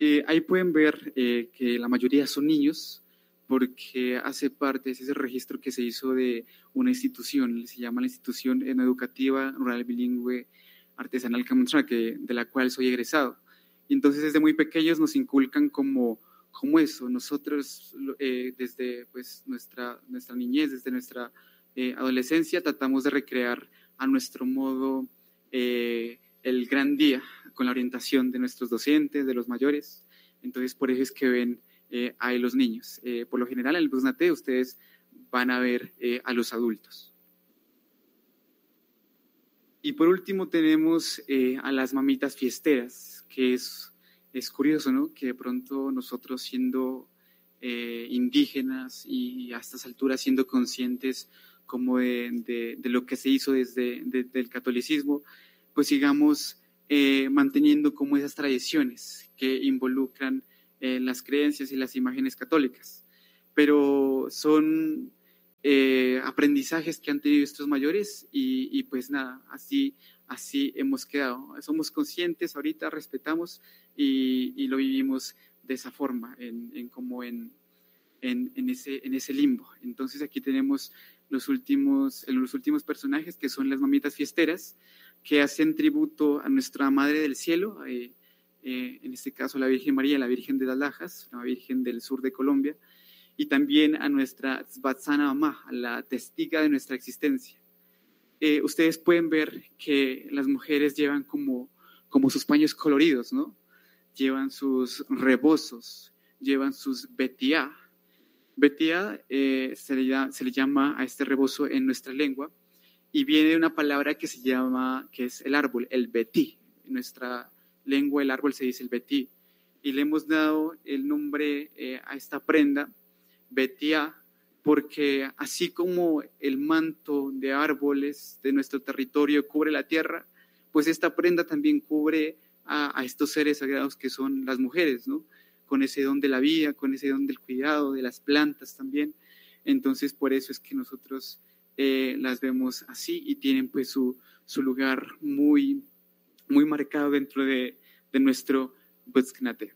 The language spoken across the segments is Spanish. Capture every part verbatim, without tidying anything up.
Eh, ahí pueden ver eh, que la mayoría son niños, porque hace parte de ese registro que se hizo de una institución, se llama la Institución Educativa Rural Bilingüe Artesanal Camanchaque, de la cual soy egresado. Y entonces desde muy pequeños nos inculcan como, como eso. Nosotros eh, desde pues, nuestra, nuestra niñez, desde nuestra eh, adolescencia, tratamos de recrear a nuestro modo eh, el gran día con la orientación de nuestros docentes, de los mayores. Entonces por eso es que ven eh, a los niños. Eh, por lo general en el Busnate ustedes van a ver eh, a los adultos. Y por último tenemos eh, a las mamitas fiesteras, que es, es curioso, ¿no? Que de pronto nosotros siendo eh, indígenas y a estas alturas siendo conscientes como de, de, de lo que se hizo desde de, del catolicismo, pues sigamos eh, manteniendo como esas tradiciones que involucran eh, las creencias y las imágenes católicas. Pero son eh, aprendizajes que han tenido estos mayores y, y pues nada, así, así hemos quedado. Somos conscientes, ahorita respetamos y, y lo vivimos de esa forma, en, en como en, en, en, ese, en ese limbo. Entonces aquí tenemos los últimos, los últimos personajes que son las mamitas fiesteras, que hacen tributo a nuestra Madre del Cielo, eh, eh, en este caso la Virgen María, la Virgen de las Lajas, la Virgen del sur de Colombia, y también a nuestra Tzbatzana Mamá, a la testiga de nuestra existencia. Eh, ustedes pueden ver que las mujeres llevan como, como sus paños coloridos, ¿no? Llevan sus rebozos, llevan sus betiá. Betiá eh, se, le, se le llama a este rebozo en nuestra lengua y viene de una palabra que se llama, que es el árbol, el betí. En nuestra lengua el árbol se dice el betí. Y le hemos dado el nombre eh, a esta prenda, betiá, porque así como el manto de árboles de nuestro territorio cubre la tierra, pues esta prenda también cubre a, a estos seres sagrados que son las mujeres, ¿no? Con ese don de la vida, con ese don del cuidado, de las plantas también. Entonces, por eso es que nosotros eh, las vemos así y tienen pues su, su lugar muy, muy marcado dentro de, de nuestro Buzknate.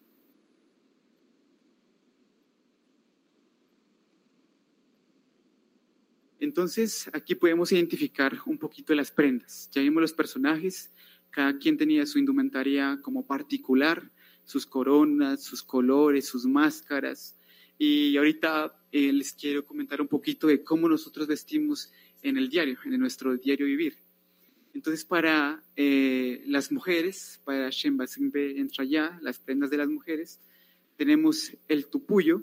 Entonces, aquí podemos identificar un poquito las prendas. Ya vimos los personajes, cada quien tenía su indumentaria como particular, sus coronas, sus colores, sus máscaras. Y ahorita eh, les quiero comentar un poquito de cómo nosotros vestimos en el diario, en nuestro diario vivir. Entonces, para eh, las mujeres, para Shembasimbe Entrayá, las prendas de las mujeres, tenemos el tupuyo,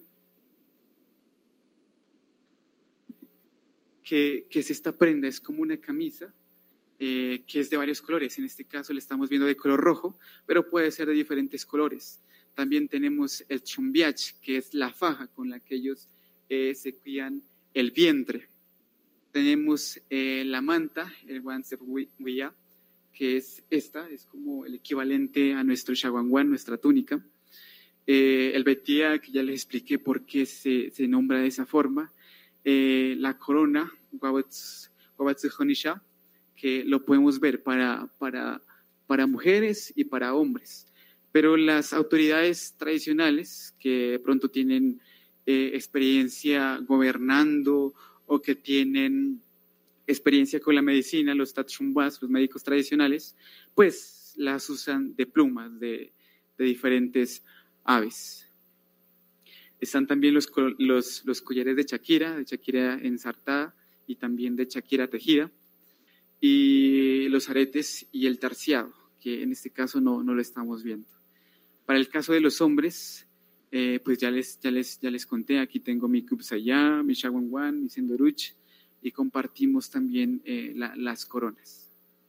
que, que es esta prenda, es como una camisa, eh, que es de varios colores. En este caso le estamos viendo de color rojo, pero puede ser de diferentes colores. También tenemos el chumbiach, que es la faja con la que ellos eh, se cuidan el vientre. Tenemos eh, la manta, el guancerhuilla, que es esta, es como el equivalente a nuestro shawanguan, nuestra túnica. Eh, el betía, que ya les expliqué por qué se, se nombra de esa forma. Eh, la corona, Wabatsujonisha, que lo podemos ver para, para, para mujeres y para hombres. Pero las autoridades tradicionales que de pronto tienen eh, experiencia gobernando o que tienen experiencia con la medicina, los tachumbas, los médicos tradicionales, pues las usan de plumas de, de diferentes aves. Están también los, los, los collares de Shakira, de Shakira ensartada y también de Shakira tejida, y los aretes y el terciado, que en este caso no, no lo estamos viendo. Para el caso de los hombres, eh, pues ya les, ya, les, ya les conté, aquí tengo mi kubsayá, mi shawanguan, mi sendoruch, y compartimos también eh, la, las coronas.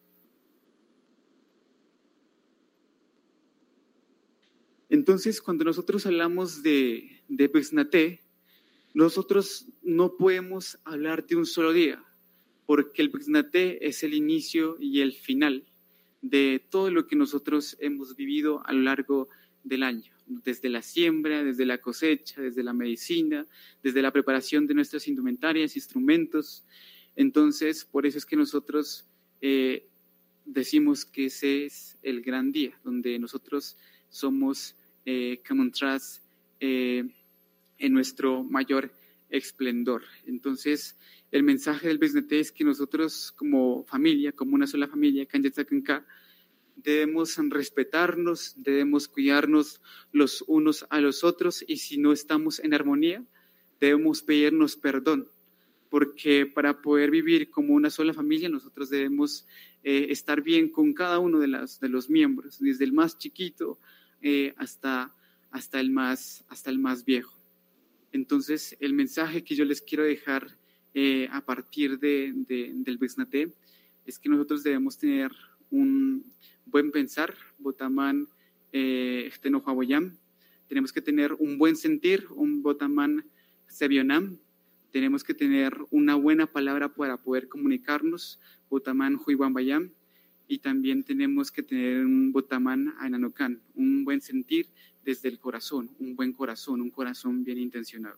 Entonces, cuando nosotros hablamos de, de Buzknate, nosotros no podemos hablar de un solo día, porque el Buzknate es el inicio y el final de todo lo que nosotros hemos vivido a lo largo del año, desde la siembra, desde la cosecha, desde la medicina, desde la preparación de nuestras indumentarias, instrumentos. Entonces, por eso es que nosotros eh, decimos que ese es el gran día, donde nosotros somos eh, que mostrás eh, en nuestro mayor esplendor. Entonces, el mensaje del Besnete es que nosotros como familia, como una sola familia, Kanyatzak'anka, debemos respetarnos, debemos cuidarnos los unos a los otros, y si no estamos en armonía, debemos pedirnos perdón, porque para poder vivir como una sola familia, nosotros debemos eh, estar bien con cada uno de, las, de los miembros, desde el más chiquito eh, hasta, hasta, el más, hasta el más viejo. Entonces, el mensaje que yo les quiero dejar eh, a partir de, de, del Besnate es que nosotros debemos tener un buen pensar, botamán eh, estenojaboyam, tenemos que tener un buen sentir, un botamán sebionam, tenemos que tener una buena palabra para poder comunicarnos, botamán juibambayam, y también tenemos que tener un botamán ainanocan, un buen sentir desde el corazón, un buen corazón, un corazón bien intencionado.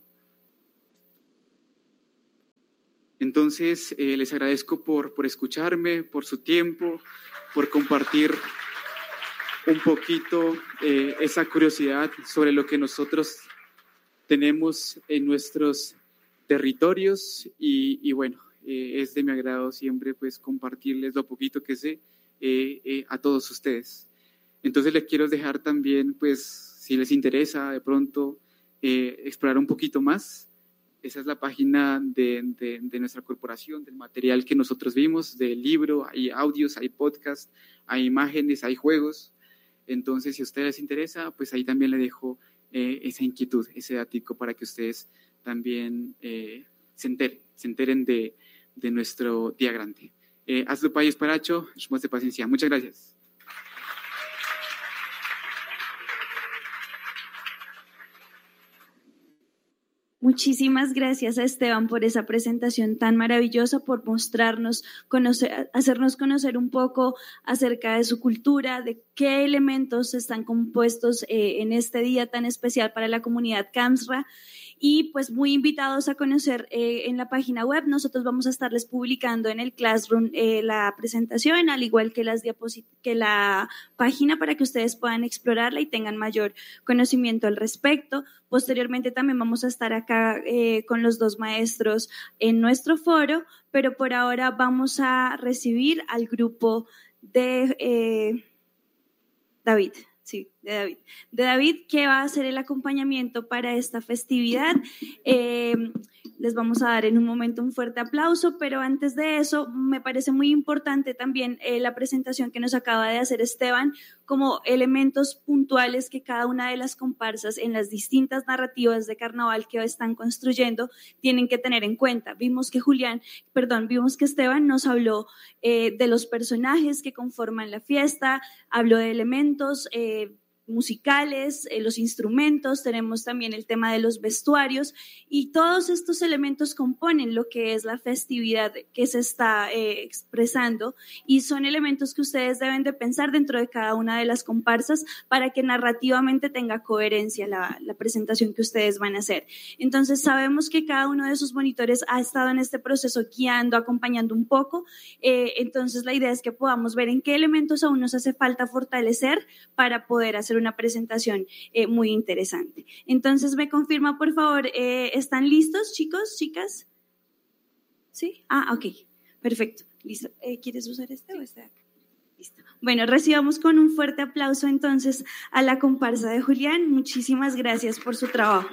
Entonces, eh, les agradezco por, por escucharme, por su tiempo, por compartir un poquito eh, esa curiosidad sobre lo que nosotros tenemos en nuestros territorios y, y bueno, eh, es de mi agrado siempre pues compartirles lo poquito que sé eh, eh, a todos ustedes. Entonces les quiero dejar también pues si les interesa de pronto eh, explorar un poquito más, esa es la página de, de, de nuestra corporación, del material que nosotros vimos, del libro, hay audios, hay podcasts, hay imágenes, hay juegos. Entonces si a ustedes les interesa, pues ahí también le dejo eh, esa inquietud, ese datico para que ustedes también eh, se enteren, se enteren de, de nuestro día grande. Eh, hazlo país paracho, somos de paciencia. Muchas gracias. Muchísimas gracias a Esteban por esa presentación tan maravillosa, por mostrarnos, conocer, hacernos conocer un poco acerca de su cultura, de qué elementos están compuestos eh, en este día tan especial para la comunidad Kamsra. Y pues muy invitados a conocer eh, en la página web. Nosotros vamos a estarles publicando en el Classroom eh, la presentación, al igual que, las diaposit- que la página, para que ustedes puedan explorarla y tengan mayor conocimiento al respecto. Posteriormente también vamos a estar acá eh, con los dos maestros en nuestro foro, pero por ahora vamos a recibir al grupo de eh, David. Sí, de David. De David, que va a hacer el acompañamiento para esta festividad. Eh, les vamos a dar en un momento un fuerte aplauso, pero antes de eso, me parece muy importante también eh, la presentación que nos acaba de hacer Esteban, como elementos puntuales que cada una de las comparsas en las distintas narrativas de carnaval que están construyendo tienen que tener en cuenta. Vimos que Julián, perdón, vimos que Esteban nos habló eh, de los personajes que conforman la fiesta, habló de elementos eh, musicales, eh, los instrumentos, tenemos también el tema de los vestuarios, y todos estos elementos componen lo que es la festividad que se está eh, expresando, y son elementos que ustedes deben de pensar dentro de cada una de las comparsas para que narrativamente tenga coherencia la, la presentación que ustedes van a hacer. Entonces sabemos que cada uno de sus monitores ha estado en este proceso guiando, acompañando un poco, eh, entonces la idea es que podamos ver en qué elementos aún nos hace falta fortalecer para poder hacer una presentación eh, muy interesante. Entonces, ¿me confirma, por favor, eh, están listos, chicos, chicas? ¿Sí? Ah, ok, perfecto. Listo. Eh, ¿Quieres usar este o este de acá? Listo. Bueno, recibamos con un fuerte aplauso entonces a la comparsa de Julián. Muchísimas gracias por su trabajo.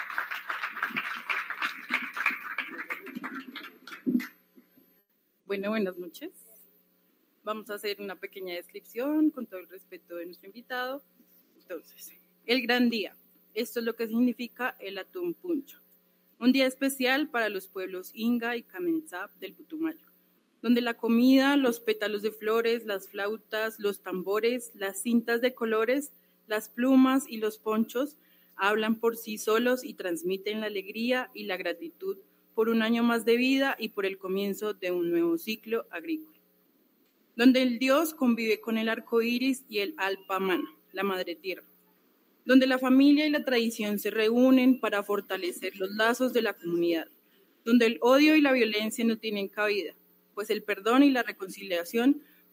Bueno, buenas noches. Vamos a hacer una pequeña descripción con todo el respeto de nuestro invitado. Entonces, el gran día. Esto es lo que significa el Atún Puncho. Un día especial para los pueblos Inga y Kamensap del Putumayo, donde la comida, los pétalos de flores, las flautas, los tambores, las cintas de colores, las plumas y los ponchos hablan por sí solos y transmiten la alegría y la gratitud por un año más de vida y por el comienzo de un nuevo ciclo agrícola, donde el Dios convive con el arco iris y el Alpamana, la madre tierra, donde la familia y la tradición se reúnen para fortalecer los lazos de la comunidad, donde el odio y la violencia no tienen cabida, pues el perdón y la reconciliación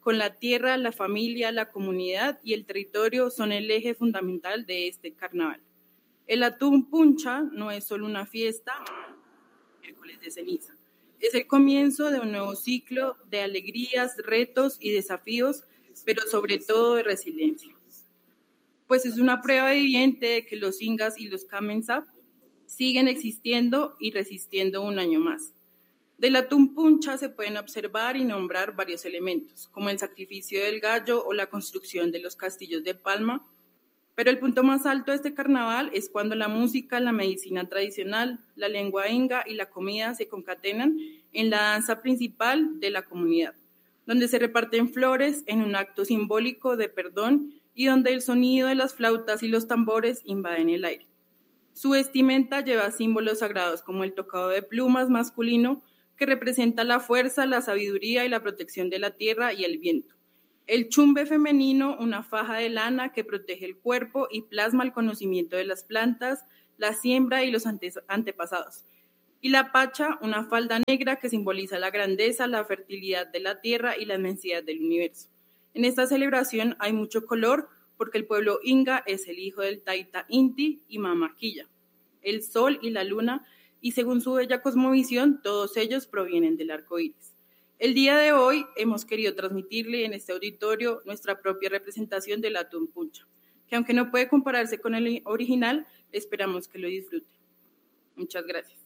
con la tierra, la familia, la comunidad y el territorio son el eje fundamental de este carnaval. El Atún Puncha no es solo una fiesta, miércoles de ceniza. Es el comienzo de un nuevo ciclo de alegrías, retos y desafíos, pero sobre todo de resiliencia. Pues es una prueba viviente de que los ingas y los Kamensap siguen existiendo y resistiendo un año más. Del Atún Puncha se pueden observar y nombrar varios elementos, como el sacrificio del gallo o la construcción de los castillos de palma, pero el punto más alto de este carnaval es cuando la música, la medicina tradicional, la lengua inga y la comida se concatenan en la danza principal de la comunidad, donde se reparten flores en un acto simbólico de perdón y donde el sonido de las flautas y los tambores invaden el aire. Su vestimenta lleva símbolos sagrados como el tocado de plumas masculino, que representa la fuerza, la sabiduría y la protección de la tierra y el viento. El chumbe femenino, una faja de lana que protege el cuerpo y plasma el conocimiento de las plantas, la siembra y los antepasados. Y la pacha, una falda negra que simboliza la grandeza, la fertilidad de la tierra y la inmensidad del universo. En esta celebración hay mucho color porque el pueblo inga es el hijo del Taita Inti y Mamaquilla, el sol y la luna, y según su bella cosmovisión, todos ellos provienen del arco iris. El día de hoy hemos querido transmitirle en este auditorio nuestra propia representación del Atún Puncha, que aunque no puede compararse con el original, esperamos que lo disfrute. Muchas gracias.